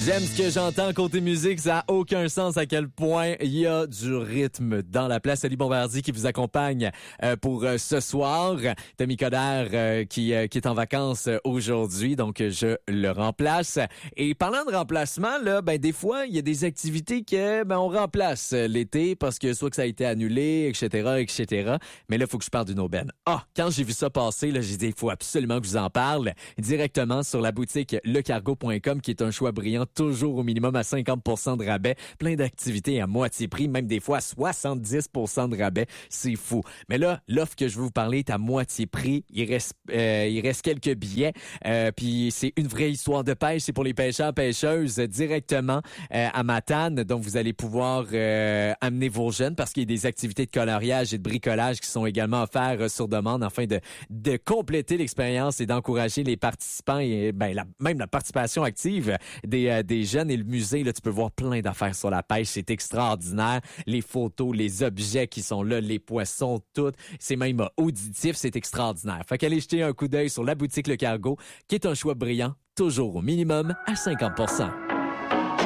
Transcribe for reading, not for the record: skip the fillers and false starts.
J'aime ce que j'entends côté musique, ça n'a aucun sens à quel point il y a du rythme dans la place. Ali Bombardier qui vous accompagne pour ce soir. Tommy Coderre qui est en vacances aujourd'hui, donc je le remplace. Et parlant de remplacement, là, des fois, il y a des activités que on remplace l'été parce que soit que ça a été annulé, etc. Mais là, il faut que je parle d'une aubaine. Quand j'ai vu ça passer, là, j'ai dit, il faut absolument que je vous en parle directement sur la boutique lecargo.com qui est un choix brillant, toujours au minimum à 50% de rabais, plein d'activités à moitié prix, même des fois à 70% de rabais, c'est fou. Mais là, l'offre que je vais vous parler est à moitié prix, il reste quelques billets, puis c'est une vraie histoire de pêche, c'est pour les pêcheurs-pêcheuses directement à Matane, donc vous allez pouvoir amener vos jeunes parce qu'il y a des activités de coloriage et de bricolage qui sont également offertes sur demande afin de compléter l'expérience et d'encourager les participants et même la participation active des jeunes. Et le musée, là, tu peux voir plein d'affaires sur la pêche. C'est extraordinaire. Les photos, les objets qui sont là, les poissons, tout. C'est même auditif. C'est extraordinaire. Fait qu'allez jeter un coup d'œil sur la boutique Le Cargo, qui est un choix brillant, toujours au minimum à 50%.